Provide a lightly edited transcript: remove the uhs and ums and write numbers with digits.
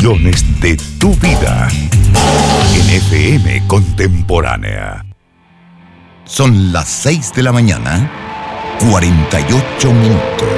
canciones de tu vida en FM Contemporánea. Son las 6 de la mañana, 48 minutos.